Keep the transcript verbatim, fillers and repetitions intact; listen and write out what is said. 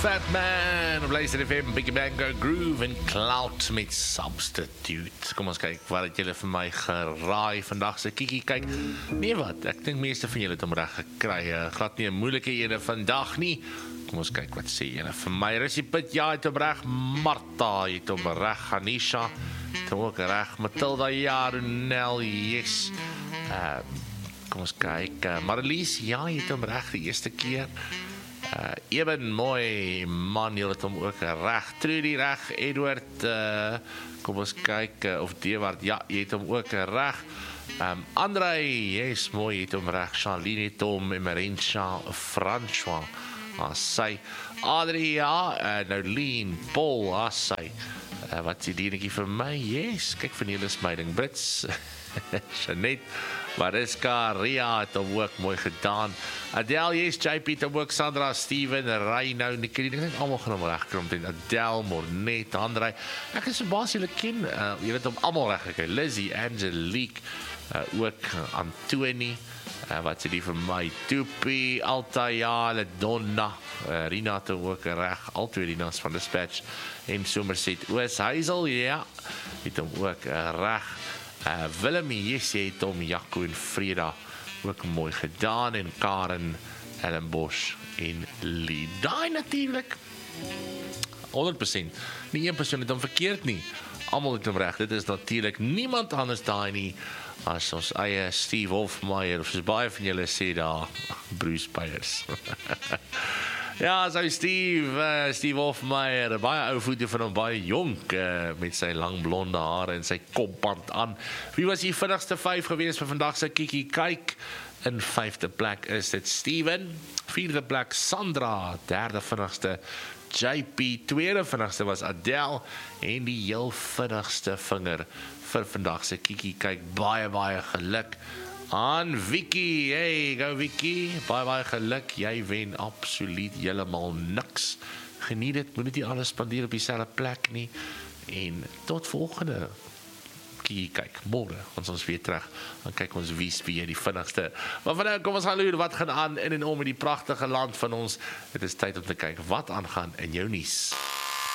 Fat Man, op Luister F M, Biggie Bang Groove en Cloud met Substitute. Kom ons kyk, wat het julle vir my geraai vandag se kiekie kyk? Nee wat, ek dink meeste van julle het hom reg gekry. Glad nie 'n moeilike ene vandag nie. Kom ons kyk, wat sê julle vir my? Russie Pitt, ja, het hom reg. Martha het hom reg. Anisha het hom ook reg. Matilda, ja, Ronel, yes. Uh, kom ons kyk, uh, Marlies, ja, het hom reg die eerste keer. Uh, Eben, mooi man, jy het hom ook reg. Trudy reg, Edward, uh, kom ons kyk, uh, of Dewart, ja, jy het hom ook reg. Um, André, yes, mooi, jy het hom reg. Charlene het hom, Emerentia, François, as sy. Adrie, ja, uh, Nolien, Paul, as sy. Uh, wat is die dienetjie vir my? Yes, kyk van julle smyding, Brits. Jeanette, Mariska, Ria het hom ook mooi gedaan. Adele, yes, J P het hom ook, Sandra, Steven, Reino, Nikki, ek dink almal gaan hom reg kry, Adele, Mornet, André, ek is verbaas julle ken, uh, julle het hom almal reg gekry, Lizzie, Angelique, uh, ook Antoni, uh, wat sê die vir my, Toepie, Altaya, Donna, uh, Rina het hom ook reg, al twee Rina's van Dispatch, en Somerset, Oos, Hazel, ja, het hom ook uh, reg. Uh, Willem, yes, jy het hom, Jaco en Freda ook mooi gedaan, en Karen, Ellen Bosch en Lee. Daai natuurlijk honderd persent, nie een persoon het hom verkeerd nie, almal het hom reg, dit is natuurlijk niemand anders daai nie as ons eie Steve Hofmeyer, of soos baie van julle sê daar, Bruce Byers. Ja, so Steve, uh, Steve Hofmeyer, baie ou foto van hom, baie jonk, uh, met sy lang blonde hare en sy kopband aan. Wie was die vinnigste vyf gewees vir vandag se kiekie kyk? In vyfde plek is dit Steven, vierde plek Sandra, derde vinnigste J P, tweede vinnigste was Adele, en die heel vinnigste vinger vir vandag se kiekie kyk, baie baie geluk aan Vicky. Hey, go Vicky, baie baie geluk, jy wen absoluut helemaal niks. Geniet dit, moet nie alles spandeer op dieselfde plek nie, en tot volgende kiekie kyk, môre, ons ons weer terug, dan kyk ons wie is wie die vinnigste. Maar vandag kom ons gaan loer, wat gaan aan in en om in die prachtige land van ons. Het is tyd om te kyk wat aangaan in jou nuus.